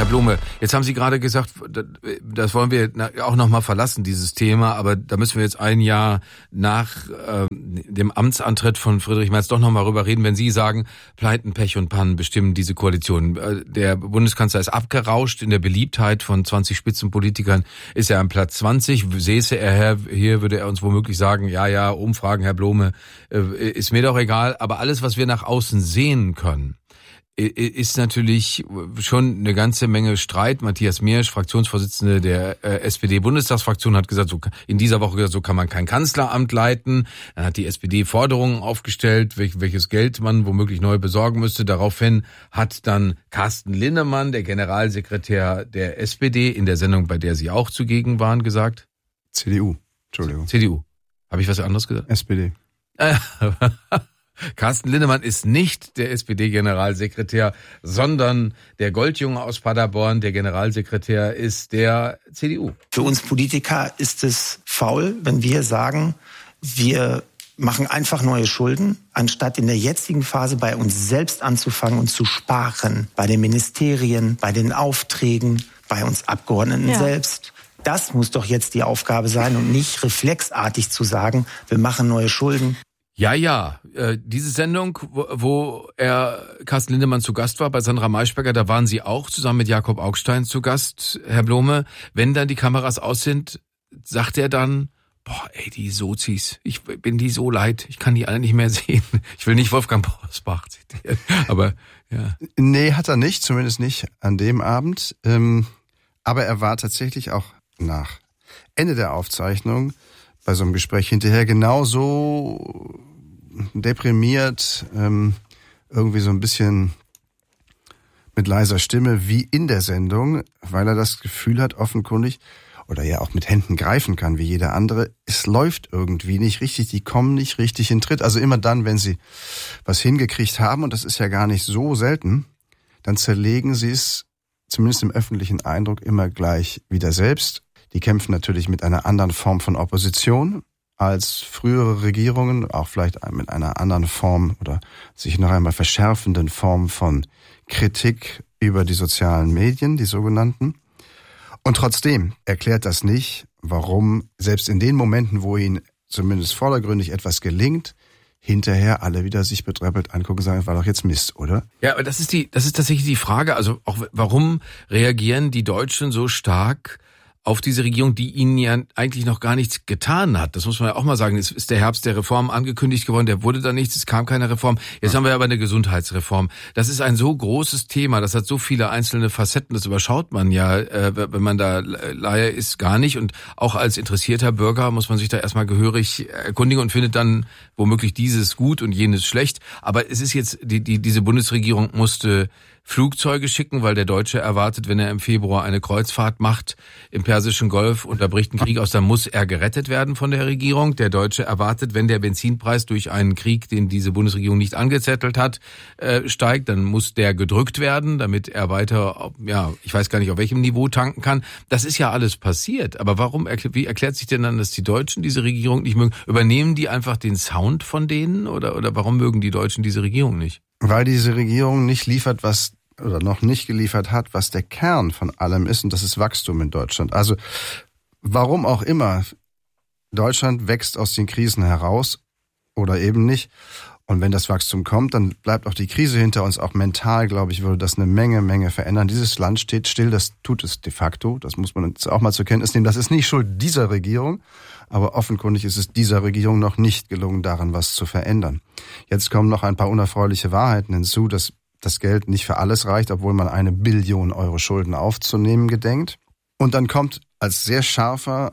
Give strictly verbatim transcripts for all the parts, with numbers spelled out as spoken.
Blome, jetzt haben Sie gerade gesagt, das wollen wir auch noch mal verlassen, dieses Thema, aber da müssen wir jetzt ein Jahr nach äh, dem Amtsantritt von Friedrich Merz doch noch mal rüber reden, wenn Sie sagen, Pleiten, Pech und Pannen bestimmen diese Koalition. Der Bundeskanzler ist abgerauscht in der Beliebtheit von zwanzig Spitzenpolitikern, ist er am Platz zwanzig, säße er hier, würde er uns womöglich sagen, ja, ja, Umfragen, Herr Blome, ist mir doch egal, aber alles, was wir nach außen sehen können, ist natürlich schon eine ganze Menge Streit. Matthias Miersch, Fraktionsvorsitzende der äh, S P D-Bundestagsfraktion, hat gesagt, so in dieser Woche gesagt, so kann man kein Kanzleramt leiten. Dann hat die S P D Forderungen aufgestellt, welch, welches Geld man womöglich neu besorgen müsste. Daraufhin hat dann Carsten Linnemann, der Generalsekretär der S P D, in der Sendung, bei der Sie auch zugegen waren, gesagt. C D U, Entschuldigung. C D U. Habe ich was anderes gesagt? S P D. Carsten Linnemann ist nicht der S P D-Generalsekretär, sondern der Goldjunge aus Paderborn. Der Generalsekretär ist der C D U. Für uns Politiker ist es faul, wenn wir sagen, wir machen einfach neue Schulden, anstatt in der jetzigen Phase bei uns selbst anzufangen und zu sparen. Bei den Ministerien, bei den Aufträgen, bei uns Abgeordneten ja. selbst. Das muss doch jetzt die Aufgabe sein und nicht reflexartig zu sagen, wir machen neue Schulden. Ja, ja, äh, diese Sendung, wo, wo er Carsten Linnemann zu Gast war bei Sandra Maischberger, da waren Sie auch zusammen mit Jakob Augstein zu Gast, Herr Blome. Wenn dann die Kameras aus sind, sagt er dann, boah, ey, die Sozis, ich bin die so leid, ich kann die alle nicht mehr sehen. Ich will nicht Wolfgang Bosbach zitieren, aber ja. Nee, hat er nicht, zumindest nicht an dem Abend. Ähm, aber er war tatsächlich auch nach Ende der Aufzeichnung bei so einem Gespräch hinterher genauso deprimiert, ähm, irgendwie so ein bisschen mit leiser Stimme wie in der Sendung, weil er das Gefühl hat, offenkundig, oder ja auch mit Händen greifen kann, wie jeder andere, es läuft irgendwie nicht richtig, die kommen nicht richtig in Tritt. Also immer dann, wenn sie was hingekriegt haben, und das ist ja gar nicht so selten, dann zerlegen sie es, zumindest im öffentlichen Eindruck, immer gleich wieder selbst. Die kämpfen natürlich mit einer anderen Form von Opposition als frühere Regierungen, auch vielleicht mit einer anderen Form oder sich noch einmal verschärfenden Form von Kritik über die sozialen Medien, die sogenannten. Und trotzdem erklärt das nicht, warum selbst in den Momenten, wo ihnen zumindest vordergründig etwas gelingt, hinterher alle wieder sich betröppelt angucken und sagen, war doch jetzt Mist, oder? Ja, aber das ist die, das ist tatsächlich die Frage. Also auch, warum reagieren die Deutschen so stark auf diese Regierung, die ihnen ja eigentlich noch gar nichts getan hat? Das muss man ja auch mal sagen. Es ist der Herbst der Reform angekündigt geworden, der wurde da nichts, es kam keine Reform. Jetzt ja. haben wir aber eine Gesundheitsreform. Das ist ein so großes Thema, das hat so viele einzelne Facetten, das überschaut man ja, äh, wenn man da Laie ist, gar nicht. Und auch als interessierter Bürger muss man sich da erstmal gehörig erkundigen und findet dann womöglich dieses gut und jenes schlecht. Aber es ist jetzt, die, die diese Bundesregierung musste Flugzeuge schicken, weil der Deutsche erwartet, wenn er im Februar eine Kreuzfahrt macht im Persischen Golf und da bricht ein Krieg aus, dann muss er gerettet werden von der Regierung. Der Deutsche erwartet, wenn der Benzinpreis durch einen Krieg, den diese Bundesregierung nicht angezettelt hat, äh, steigt, dann muss der gedrückt werden, damit er weiter, ja, ich weiß gar nicht, auf welchem Niveau tanken kann. Das ist ja alles passiert. Aber warum, wie erklärt sich denn dann, dass die Deutschen diese Regierung nicht mögen? Übernehmen die einfach den Sound von denen oder, oder warum mögen die Deutschen diese Regierung nicht? Weil diese Regierung nicht liefert, was oder noch nicht geliefert hat, was der Kern von allem ist, und das ist Wachstum in Deutschland. Also warum auch immer, Deutschland wächst aus den Krisen heraus oder eben nicht. Und wenn das Wachstum kommt, dann bleibt auch die Krise hinter uns. Auch mental, glaube ich, würde das eine Menge, Menge verändern. Dieses Land steht still, das tut es de facto. Das muss man jetzt auch mal zur Kenntnis nehmen. Das ist nicht Schuld dieser Regierung, aber offenkundig ist es dieser Regierung noch nicht gelungen, daran was zu verändern. Jetzt kommen noch ein paar unerfreuliche Wahrheiten hinzu, dass das Geld nicht für alles reicht, obwohl man eine Billion Euro Schulden aufzunehmen gedenkt. Und dann kommt als sehr scharfer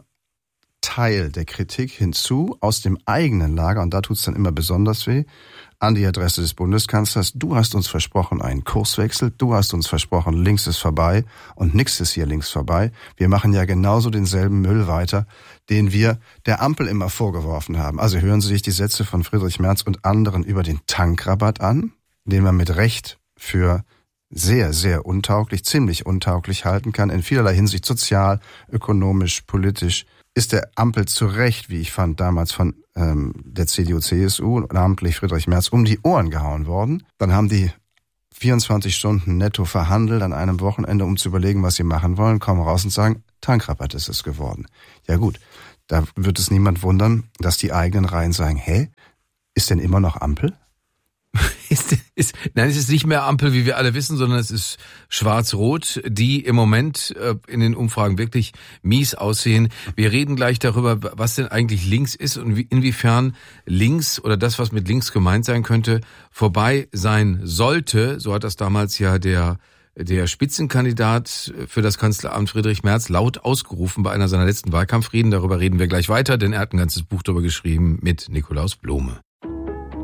Teil der Kritik hinzu aus dem eigenen Lager, und da tut's dann immer besonders weh, an die Adresse des Bundeskanzlers: Du hast uns versprochen einen Kurswechsel, du hast uns versprochen, links ist vorbei und nix ist hier links vorbei. Wir machen ja genauso denselben Müll weiter, den wir der Ampel immer vorgeworfen haben. Also hören Sie sich die Sätze von Friedrich Merz und anderen über den Tankrabatt an, den man mit Recht für sehr, sehr untauglich, ziemlich untauglich halten kann, in vielerlei Hinsicht sozial, ökonomisch, politisch, ist der Ampel zu Recht, wie ich fand, damals von ähm, der C D U, C S U und namentlich Friedrich Merz um die Ohren gehauen worden. Dann haben die vierundzwanzig Stunden netto verhandelt an einem Wochenende, um zu überlegen, was sie machen wollen, kommen raus und sagen, Tankrabatt ist es geworden. Ja gut, da wird es niemand wundern, dass die eigenen Reihen sagen, hä, ist denn immer noch Ampel? Ist, ist, nein, es ist nicht mehr Ampel, wie wir alle wissen, sondern es ist schwarz-rot, die im Moment äh, in den Umfragen wirklich mies aussehen. Wir reden gleich darüber, was denn eigentlich links ist und wie, inwiefern links oder das, was mit links gemeint sein könnte, vorbei sein sollte. So hat das damals ja der der Spitzenkandidat für das Kanzleramt Friedrich Merz laut ausgerufen bei einer seiner letzten Wahlkampfreden. Darüber reden wir gleich weiter, denn er hat ein ganzes Buch darüber geschrieben mit Nikolaus Blome.